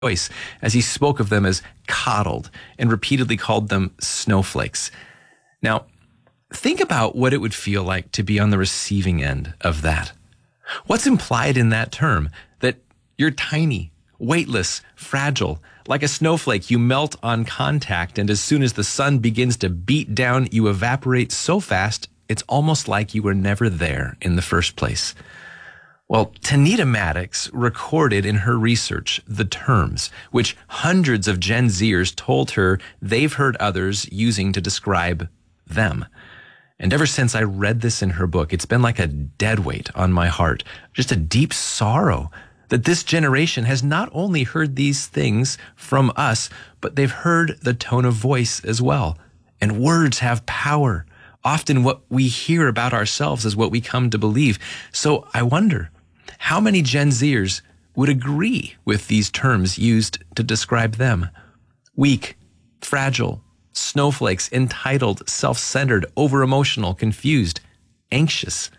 voice as he spoke of them as coddled and repeatedly called them snowflakes. Now, think about what it would feel like to be on the receiving end of that. What's implied in that term? That you're tiny, weightless, fragile. Like a snowflake, you melt on contact, and as soon as the sun begins to beat down, you evaporate so fast, it's almost like you were never there in the first place. Well, Tanita Maddox recorded in her research the terms which hundreds of Gen Zers told her they've heard others using to describe them. And ever since I read this in her book, it's been like a dead weight on my heart, just a deep sorrow that this generation has not only heard these things from us, but they've heard the tone of voice as well. And words have power. Often what we hear about ourselves is what we come to believe. So I wonder, how many Gen Zers would agree with these terms used to describe them? Weak, fragile, snowflakes, entitled, self-centered, over-emotional, confused, anxious.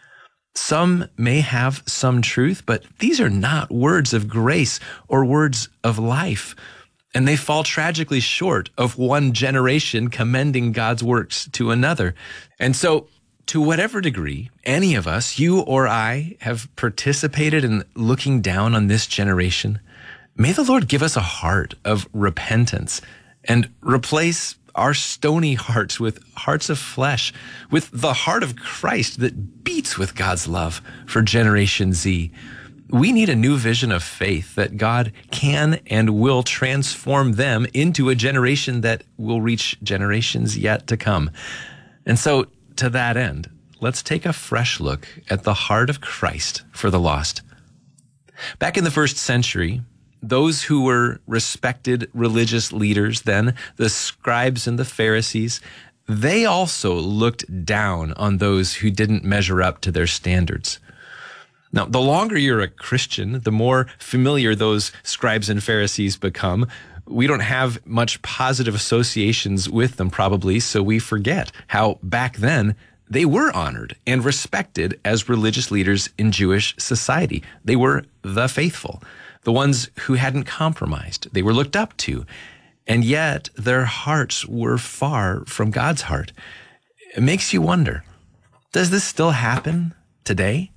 Some may have some truth, but these are not words of grace or words of life. And they fall tragically short of one generation commending God's works to another. And so, to whatever degree any of us, you or I, have participated in looking down on this generation, may the Lord give us a heart of repentance and replace our stony hearts with hearts of flesh, with the heart of Christ that beats with God's love for Generation Z. We need a new vision of faith that God can and will transform them into a generation that will reach generations yet to come. And so, to that end, let's take a fresh look at the heart of Christ for the lost. Back in the first century, those who were respected religious leaders then, the scribes and the Pharisees, they also looked down on those who didn't measure up to their standards. Now, the longer you're a Christian, the more familiar those scribes and Pharisees become. We don't have much positive associations with them probably, so we forget how back then they were honored and respected as religious leaders in Jewish society. They were the faithful, the ones who hadn't compromised. They were looked up to, and yet their hearts were far from God's heart. It makes you wonder, does this still happen today?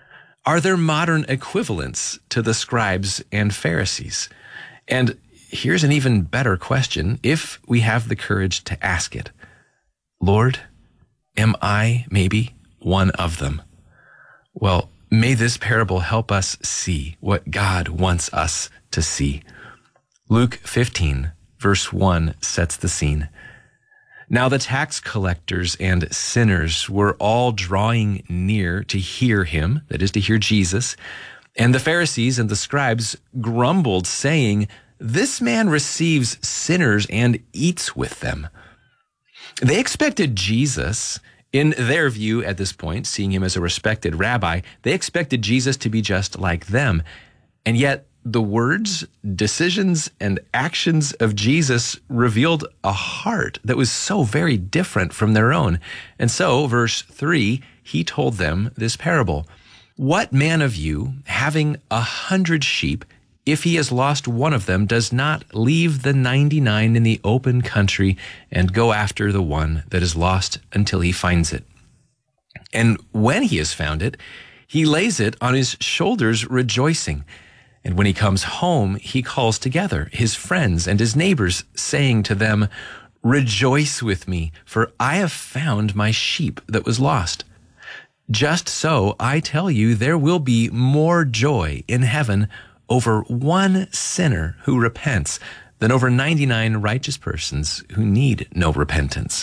Are there modern equivalents to the scribes and Pharisees? And here's an even better question, if we have the courage to ask it. Lord, am I maybe one of them? Well, may this parable help us see what God wants us to see. Luke 15, verse 1 sets the scene. Now the tax collectors and sinners were all drawing near to hear him, that is, to hear Jesus, and the Pharisees and the scribes grumbled, saying, "This man receives sinners and eats with them." They expected Jesus, in their view at this point, seeing him as a respected rabbi, they expected Jesus to be just like them. And yet the words, decisions, and actions of Jesus revealed a heart that was so very different from their own. And so, verse 3, he told them this parable. What man of you, having 100 sheep, if he has lost one of them, does not leave the 99 in the open country and go after the one that is lost until he finds it? And when he has found it, he lays it on his shoulders rejoicing. And when he comes home, he calls together his friends and his neighbors, saying to them, "Rejoice with me, for I have found my sheep that was lost." Just so, I tell you, there will be more joy in heaven over one sinner who repents than over 99 righteous persons who need no repentance.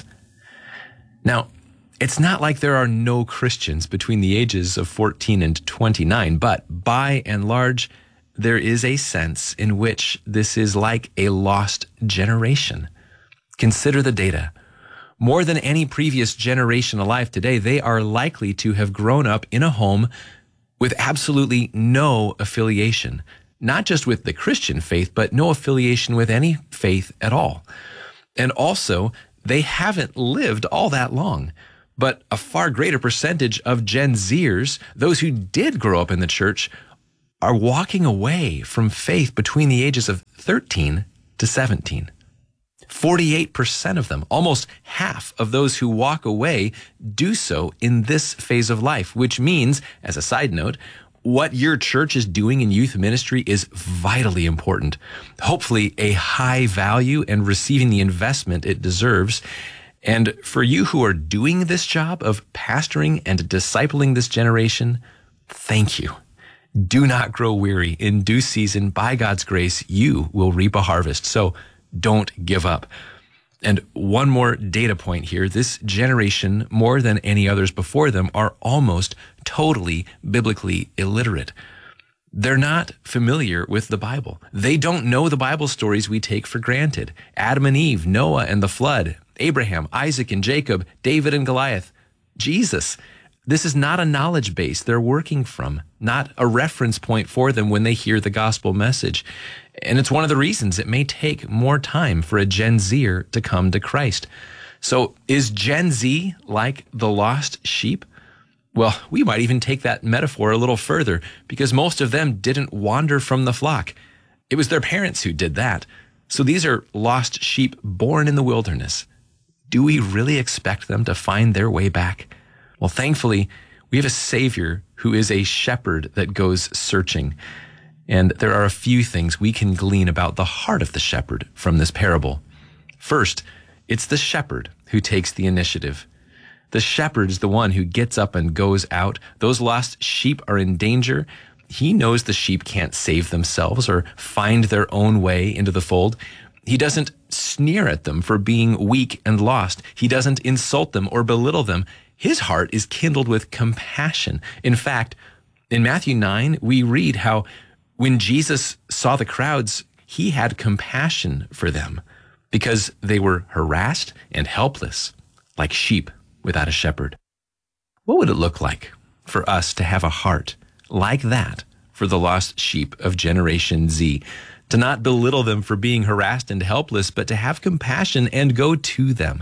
Now, it's not like there are no Christians between the ages of 14 and 29, but by and large, there is a sense in which this is like a lost generation. Consider the data. More than any previous generation alive today, they are likely to have grown up in a home with absolutely no affiliation, not just with the Christian faith, but no affiliation with any faith at all. And also, they haven't lived all that long. But a far greater percentage of Gen Zers, those who did grow up in the church, are walking away from faith between the ages of 13 to 17. 48% of them, almost half of those who walk away, do so in this phase of life, which means, as a side note, what your church is doing in youth ministry is vitally important. Hopefully a high value and receiving the investment it deserves. And for you who are doing this job of pastoring and discipling this generation, thank you. Do not grow weary. In due season, by God's grace, you will reap a harvest. So don't give up. And one more data point here. This generation, more than any others before them, are almost totally biblically illiterate. They're not familiar with the Bible. They don't know the Bible stories we take for granted. Adam and Eve, Noah and the flood, Abraham, Isaac and Jacob, David and Goliath, Jesus. This is not a knowledge base they're working from, not a reference point for them when they hear the gospel message. And it's one of the reasons it may take more time for a Gen Zer to come to Christ. So is Gen Z like the lost sheep? Well, we might even take that metaphor a little further, because most of them didn't wander from the flock. It was their parents who did that. So these are lost sheep born in the wilderness. Do we really expect them to find their way back? Well, thankfully, we have a Savior who is a shepherd that goes searching. And there are a few things we can glean about the heart of the shepherd from this parable. First, it's the shepherd who takes the initiative. The shepherd is the one who gets up and goes out. Those lost sheep are in danger. He knows the sheep can't save themselves or find their own way into the fold. He doesn't sneer at them for being weak and lost. He doesn't insult them or belittle them. His heart is kindled with compassion. In fact, in Matthew 9, we read how when Jesus saw the crowds, he had compassion for them because they were harassed and helpless, like sheep without a shepherd. What would it look like for us to have a heart like that for the lost sheep of Generation Z? To not belittle them for being harassed and helpless, but to have compassion and go to them.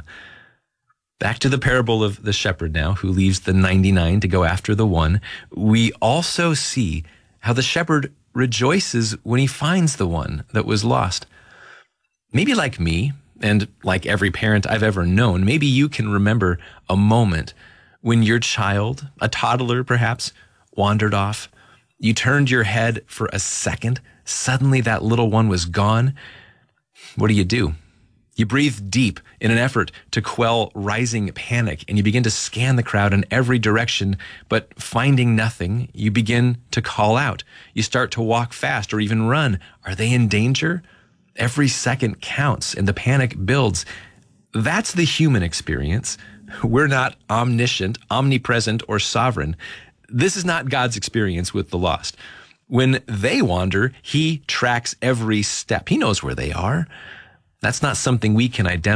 Back to the parable of the shepherd now, who leaves the 99 to go after the one. We also see how the shepherd rejoices when he finds the one that was lost. Maybe like me, and like every parent I've ever known, maybe you can remember a moment when your child, a toddler perhaps, wandered off. You turned your head for a second. Suddenly that little one was gone. What do? You breathe deep in an effort to quell rising panic, and you begin to scan the crowd in every direction, but finding nothing, you begin to call out. You start to walk fast or even run. Are they in danger? Every second counts and the panic builds. That's the human experience. We're not omniscient, omnipresent, or sovereign. This is not God's experience with the lost. When they wander, he tracks every step. He knows where they are. That's not something we can identify